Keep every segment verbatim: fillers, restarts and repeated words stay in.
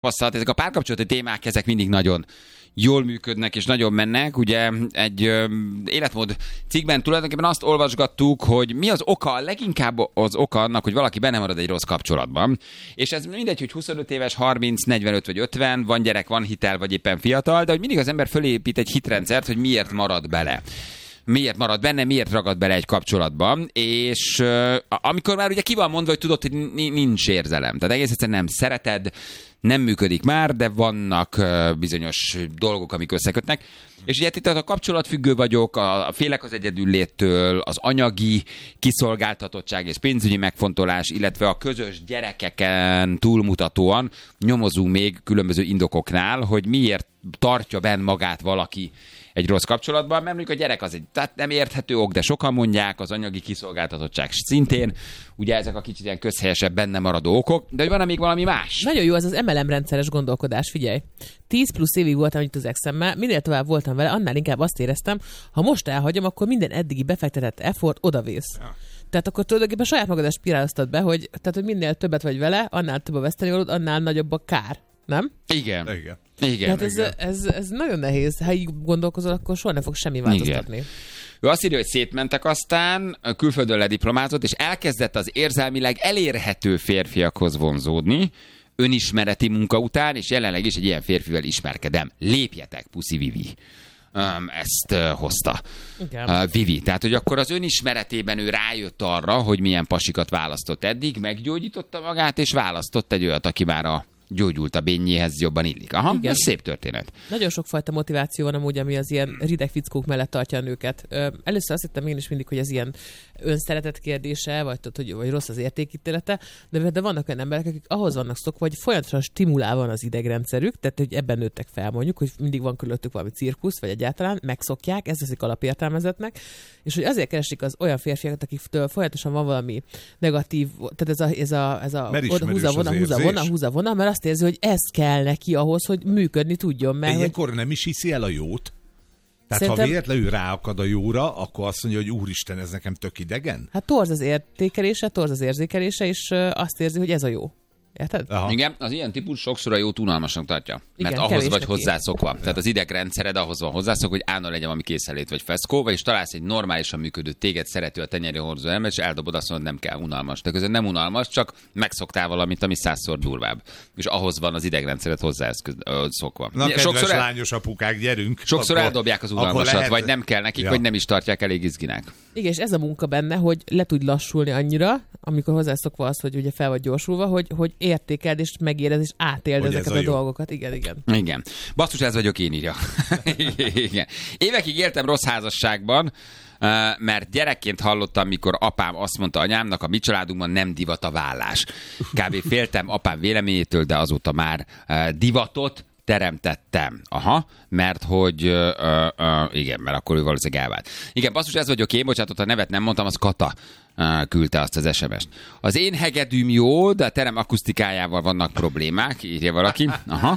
Hosszat, ezek a párkapcsolati témák, ezek mindig nagyon jól működnek és nagyon mennek. Ugye egy ö, életmód cikkben tulajdonképpen azt olvasgattuk, hogy mi az oka, leginkább az oka annak, hogy valaki benne marad egy rossz kapcsolatban. És ez mindegy, hogy huszonöt éves, harminc, negyvenöt vagy ötven, van gyerek, van hitel, vagy éppen fiatal, de hogy mindig az ember fölépít egy hitrendszert, hogy miért marad bele. Miért marad benne, miért ragad bele egy kapcsolatban, és uh, amikor már ugye ki van mondva, hogy tudod, hogy nincs érzelem. Tehát egész egyszerűen nem szereted, nem működik már, de vannak uh, bizonyos dolgok, amik összekötnek. És ugye itt a kapcsolatfüggő vagyok, a, a félek az egyedülléttől, az anyagi kiszolgáltatottság és pénzügyi megfontolás, illetve a közös gyerekeken túlmutatóan nyomozunk még különböző indokoknál, hogy miért tartja benn magát valaki egy rossz kapcsolatban, mert mondjuk a gyerek az egy tehát nem érthető ok, de sokan mondják, az anyagi kiszolgáltatottság szintén, ugye ezek a kicsit ilyen közhelyesebb benne maradó okok, de hogy van még valami más? Nagyon jó az az em el em rendszeres gondolkodás, figyelj. tíz plusz évig voltam itt az exemmel, minél tovább voltam vele, annál inkább azt éreztem, ha most elhagyom, akkor minden eddigi befektetett effort odavész. Ja. Tehát akkor tulajdonképpen saját magadat spiráloztad be, hogy, tehát, hogy minél többet vagy vele, annál több a vesztenivalód, annál nagyobb a kár. Nem? Igen. Igen. Igen. Hát ez, ez, ez nagyon nehéz. Ha így gondolkozol, akkor soha nem fog semmi változtatni. Igen. Ő azt írja, hogy szétmentek aztán, külföldön lediplomázott, és elkezdett az érzelmileg elérhető férfiakhoz vonzódni, önismereti munka után, és jelenleg is egy ilyen férfivel ismerkedem. Lépjetek, puszi Vivi. Um, ezt uh, hozta uh, Vivi. Tehát, hogy akkor az önismeretében ő rájött arra, hogy milyen pasikat választott eddig, meggyógyította magát, és választott egy olyat, aki már a gyógyult a bénjéhez jobban illik. Aha, igen. Ez szép történet. Nagyon sokfajta motiváció van amúgy, ami az ilyen rideg fickók mellett tartja a nőket. Először azt hittem én is mindig, hogy ez ilyen önszeretet kérdése, vagy, hogy, vagy rossz az értékítélete, de, de vannak olyan emberek, akik ahhoz vannak szokva, hogy folyamatosan stimulál van az idegrendszerük, tehát hogy ebben nőttek fel mondjuk, hogy mindig van körülöttük valami cirkusz, vagy egyáltalán megszokják, ezt veszik alapértelmezetnek, és hogy azért keresik az olyan férfiakat, akiktől folyamatosan van valami negatív, tehát ez a, ez a, ez a oda, húza vona, húza vona, húza vona, mert azt érzi, hogy ez kell neki ahhoz, hogy működni tudjon. Mert ilyenkor hogy... nem is hiszi el a jót? Tehát Szerintem... ha véletlenül ráakad a jóra, akkor azt mondja, hogy úristen, ez nekem tök idegen? Hát torz az értékelése, torz az érzékelése, és azt érzi, hogy ez a jó. Érted? Aha. Igen, az ilyen típus sokszor a jót unalmasnak tartja. Igen, mert ahhoz vagy hozzászokva. Tehát az idegrendszered ahhoz van hozzászokva, hogy állna legyen valami készenlét vagy feszkó, és találsz egy normálisan működő, téged szerető a tenyeri hordozó elmet, és eldobod, azt mondod, nem kell, unalmas. De közben nem unalmas, csak megszoktál valamit, ami százszor durvább. És ahhoz van az idegrendszered hozzászokva. Na, kedves sokszor el... lányos apukák, gyerünk. Sokszor akkor, eldobják az unalmasat, lehet... vagy nem kell nekik, ja. vagy nem is tartják elég izginek. Igen, és ez a munka benne, hogy le tudj lassulni annyira, amikor hozzászokva az, hogy ugye fel vagy gyorsulva, hogy, hogy értékeld és megérez és átéld hogy ezeket ez a, a dolgokat. Igen, igen. Igen. Basszus, ez vagyok én, írja. Igen. Évekig éltem rossz házasságban, mert gyerekként hallottam, mikor apám azt mondta anyámnak, a mi családunkban nem divat a vállás. Kb. Féltem apám véleményétől, de azóta már divatot teremtettem. Aha, mert hogy uh, uh, igen, mert akkor ő valószínűleg elvált. Igen, basszus, ez vagyok én, bocsánatot, a nevet nem mondtam, az Kata uh, küldte azt az es em es-t. Az én hegedűm jó, de a terem akusztikájával vannak problémák, írja valaki. Aha.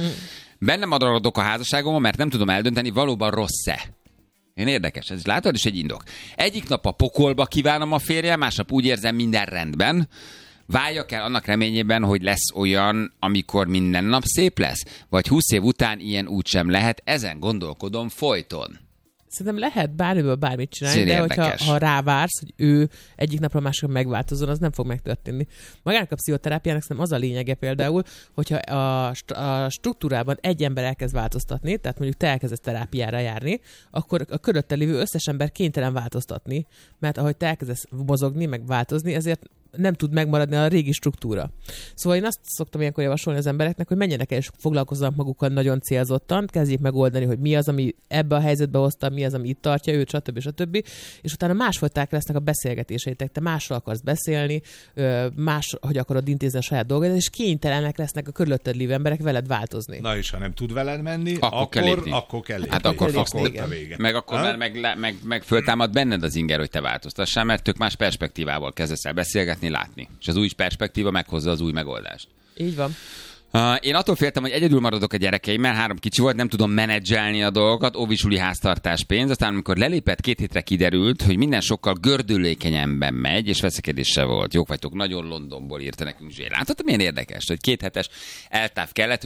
Bennem maradok a házasságomban, mert nem tudom eldönteni, valóban rossz-e. Én érdekes, ez látod, is egy indok. Egyik nap a pokolba kívánom a férjem, másnap úgy érzem, minden rendben. Váljak el annak reményében, hogy lesz olyan, amikor minden nap szép lesz? Vagy húsz év után ilyen úgysem lehet, ezen gondolkodom folyton. Szerintem lehet bármiből bármit csinálni, Szépen de érdekes. hogyha ha rávársz, hogy ő egyik napra másikra megváltozzon, az nem fog megtörténni. Magának a pszichoterápiának szerintem az a lényege például, hogyha a, a struktúrában egy ember elkezd változtatni, tehát mondjuk te elkezdesz terápiára járni, akkor a körülötted lévő összes ember kénytelen változtatni, mert ahogy te elkezdesz mozogni, meg változni, ezért nem tud megmaradni a régi struktúra. Szóval én azt szoktam ilyenkor javasolni az embereknek, hogy menjenek el és foglalkozzanak magukkal nagyon célzottan, kezdjék megoldani, hogy mi az, ami ebbe a helyzetbe hozta, mi az, ami itt tartja őt, stb. stb. És utána másfajták lesznek a beszélgetéseitek. Te másról akarsz beszélni, más, hogy akarod intézni a saját dolgodat, és kénytelenek lesznek a körülötted lévő emberek veled változni. Na és ha nem tud veled menni, akkor, akkor kell lépni. Akkor kell lépni. Hát akkor fogsz lépni. Meg akkor már meg, meg, meg föltámad benned az inger, hogy te változtassál, mert tök más perspektívával kezdesz el beszélgetni, látni. És az új perspektíva meghozza az új megoldást. Így van. Uh, én attól féltem, hogy egyedül maradok a gyerekeimmel, három kicsi volt, nem tudom menedzselni a dolgokat, óvisuli háztartás pénz, aztán amikor lelépett, két hétre kiderült, hogy minden sokkal gördülékenyebben megy, és veszekedés se volt. Jók vagytok, nagyon Londonból írta nekünk Zsé. Látod, milyen érdekes, hogy két hetes eltáv kellett,